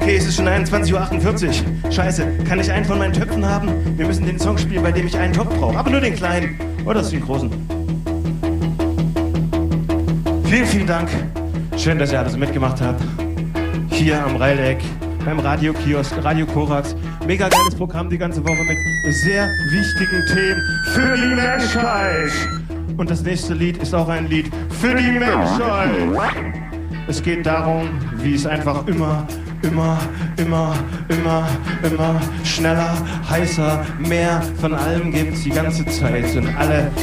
Okay, es ist schon 21:48 Uhr. Scheiße, kann ich einen von meinen Töpfen haben? Wir müssen den Song spielen, bei dem ich einen Topf brauche. Aber nur den kleinen. Oder den großen. Vielen, vielen Dank. Schön, dass ihr alles mitgemacht habt. Hier am Reileck, beim Radiokiosk, Radio Korax. Mega geiles Programm die ganze Woche mit sehr wichtigen Themen für die Menschheit. Und das nächste Lied ist auch ein Lied für die Menschheit. Es geht darum, wie es einfach immer schneller, heißer, mehr von allem gibt die ganze Zeit. Und alle